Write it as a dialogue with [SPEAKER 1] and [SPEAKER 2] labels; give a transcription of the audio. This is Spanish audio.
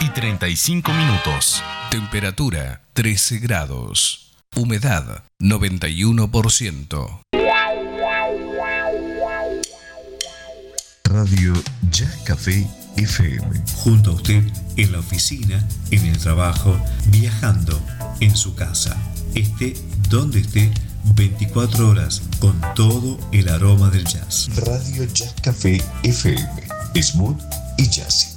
[SPEAKER 1] 6:35. Temperatura 13 grados. Humedad 91%.
[SPEAKER 2] Radio Jazz Café FM.
[SPEAKER 3] Junto a usted en la oficina, en el trabajo, viajando, en su casa. Esté donde esté, 24 horas con todo el aroma del jazz.
[SPEAKER 2] Radio Jazz Café FM. Smooth y jazzy.